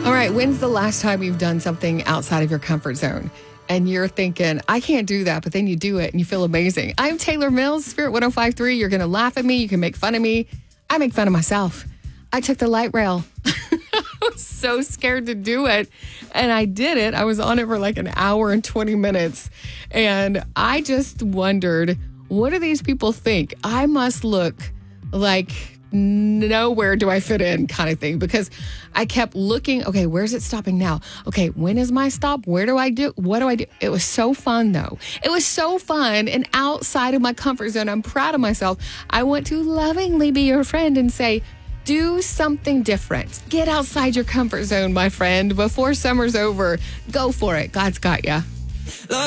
All right, when's the last time you've done something outside of your comfort zone? And you're thinking, I can't do that, but then you do it and you feel amazing. I'm Taylor Mills, Spirit 105.3. You're going to laugh at me. You can make fun of me. I make fun of myself. I took the light rail. I was so scared to do it. And I did it. I was on it for like an hour and 20 minutes. And I just wondered, what do these people think? I must look like nowhere do I fit in kind of thing, because I kept looking, okay, where's it stopping now? Okay, when is my stop? What do I do? It was so fun though. It was so fun and outside of my comfort zone. I'm proud of myself. I want to lovingly be your friend and say, do something different. Get outside your comfort zone, my friend. Before summer's over, go for it. God's got ya.